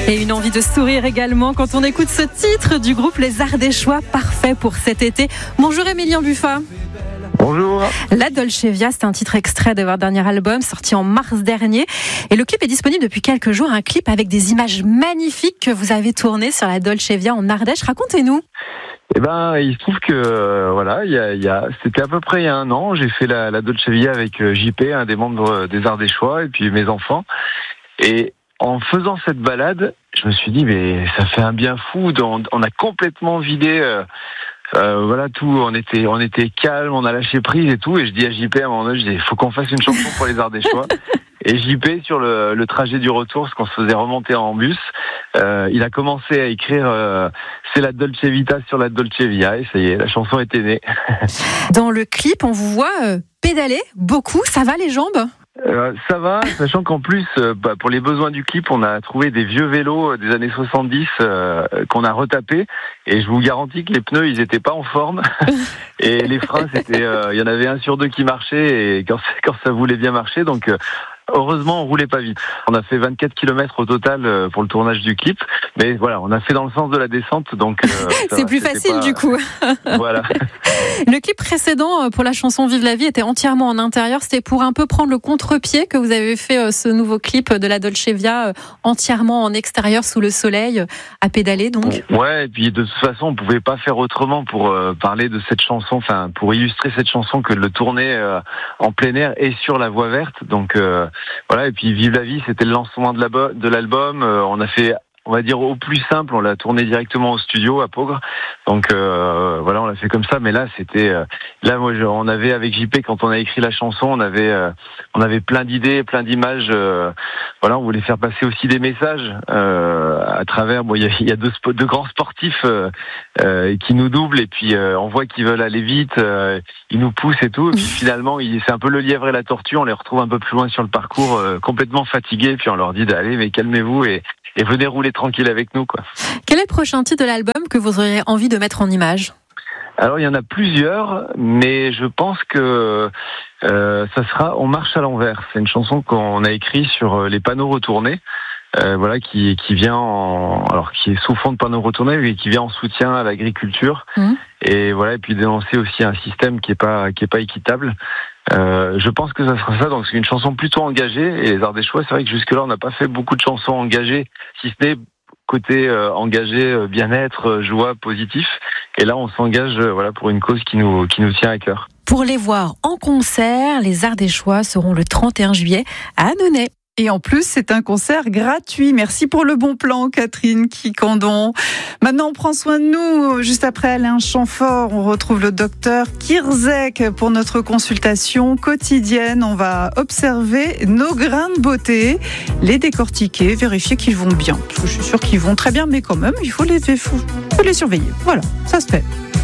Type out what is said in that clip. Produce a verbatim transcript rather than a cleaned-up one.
Et une envie de sourire également quand on écoute ce titre du groupe Les Ardéchois, parfait pour cet été. Bonjour Emilien Buffa. Bonjour. La Dolce Via, c'est un titre extrait de votre dernier album sorti en mars dernier. Et le clip est disponible depuis quelques jours, un clip avec des images magnifiques que vous avez tournées sur la Dolce Via en Ardèche. Racontez-nous. Eh ben, il se trouve que euh, voilà, il y a, il y a, c'était à peu près il y a un an, j'ai fait la, la Dolce Via avec euh, J P, un des membres des Ardéchois, et puis mes enfants. Et en faisant cette balade, je me suis dit, mais ça fait un bien fou. On, on a complètement vidé. Euh, Euh, voilà tout, on était on était calme, on a lâché prise et tout, et je dis à J P à un moment donné, je dis il faut qu'on fasse une chanson pour les Ardéchois. Et J P sur le, le trajet du retour, parce qu'on se faisait remonter en bus, euh, il a commencé à écrire euh, c'est la Dolce Vita sur la Dolce Via, et ça y est, la chanson était née. Dans le clip, on vous voit euh, pédaler beaucoup, ça va les jambes ? Euh, ça va, sachant qu'en plus, euh, bah, pour les besoins du clip, on a trouvé des vieux vélos des années soixante-dix euh, qu'on a retapés, et je vous garantis que les pneus, ils étaient pas en forme, et les freins, c'était, euh, il y en avait un sur deux qui marchait, et quand, quand ça voulait bien marcher, donc euh, heureusement, on roulait pas vite. On a fait vingt-quatre kilomètres au total pour le tournage du clip, mais voilà, on a fait dans le sens de la descente, donc euh, c'est va, plus facile pas... du coup. Voilà. Le clip précédent pour la chanson Vive la vie était entièrement en intérieur. C'était pour un peu prendre le contre-pied que vous avez fait ce nouveau clip de la Dolce Via entièrement en extérieur sous le soleil à pédaler donc. Ouais, et puis de toute façon, on pouvait pas faire autrement pour euh, parler de cette chanson, enfin pour illustrer cette chanson que de le tourner euh, en plein air et sur la voie verte. Donc euh, voilà, et puis Vive la vie, c'était le lancement de, la bo- de l'album. Euh, on a fait, on va dire au plus simple, on l'a tourné directement au studio à Peaugres. Donc euh, voilà, on l'a fait comme ça. Mais là, c'était euh, là, moi, je, on avait avec J P quand on a écrit la chanson, on avait, euh, on avait plein d'idées, plein d'images. Euh, voilà, on voulait faire passer aussi des messages euh, à travers. Bon, il y a, il y a deux, deux grands sportifs euh, euh, qui nous doublent et puis euh, on voit qu'ils veulent aller vite, euh, ils nous poussent et tout. Et puis finalement, il, c'est un peu le lièvre et la tortue. On les retrouve un peu plus loin sur le parcours, euh, complètement fatigués. Puis on leur dit d'aller, mais calmez-vous et Et venez rouler tranquille avec nous, quoi. Quel est le prochain titre de l'album que vous aurez envie de mettre en image ? Alors, il y en a plusieurs, mais je pense que euh, ça sera On marche à l'envers. C'est une chanson qu'on a écrite sur les panneaux retournés, euh, voilà, qui qui vient en, alors qui est sous fond de panneaux retournés, mais qui vient en soutien à l'agriculture. Mmh. Et voilà, et puis dénoncer aussi un système qui est pas qui est pas équitable. Euh, je pense que ça sera ça, donc c'est une chanson plutôt engagée, et les Ardéchois, c'est vrai que jusque-là, on n'a pas fait beaucoup de chansons engagées, si ce n'est côté euh, engagé, euh, bien-être, euh, joie, positif, et là, on s'engage euh, voilà, pour une cause qui nous, qui nous tient à cœur. Pour les voir en concert, les Ardéchois seront le trente et un juillet à Annonay. Et en plus, c'est un concert gratuit. Merci pour le bon plan, Catherine Quicandon. Maintenant, on prend soin de nous. Juste après Alain Chamfort, on retrouve le docteur Kirzek pour notre consultation quotidienne. On va observer nos grains de beauté, les décortiquer, vérifier qu'ils vont bien. Je suis sûre qu'ils vont très bien, mais quand même, il faut les, il faut les surveiller. Voilà, ça se fait.